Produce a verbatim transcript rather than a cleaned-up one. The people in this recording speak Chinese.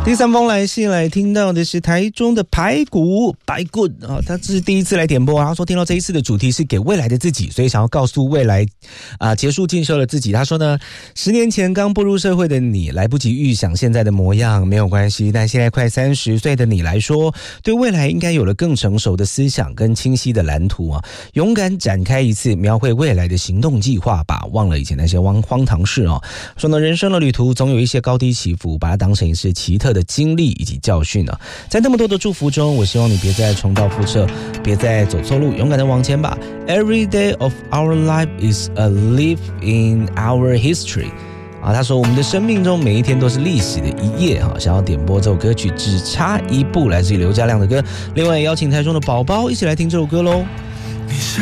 第三封来信来听到的是台中的排骨白骨啊，他这是第一次来点播，他说听到这一次的主题是给未来的自己，所以想要告诉未来啊结束进修的自己。他说呢，十年前刚步入社会的你来不及预想现在的模样没有关系，但现在快三十岁的你来说，对未来应该有了更成熟的思想跟清晰的蓝图啊，勇敢展开一次描绘未来的行动计划吧，忘了以前那些荒荒唐事哦。说呢，人生的旅途总有一些高低起伏，把它当成一次奇特的经历以及教训啊。在那么多的祝福中，我希望你别再重蹈覆辙，别再走错路，勇敢的往前吧。Every day of our life is a live in our history。啊，他说我们的生命中每一天都是历史的一页哈。想要点播这首歌曲《只差一步》，来自于刘家亮的歌。另外也邀请台中的宝宝一起来听这首歌喽。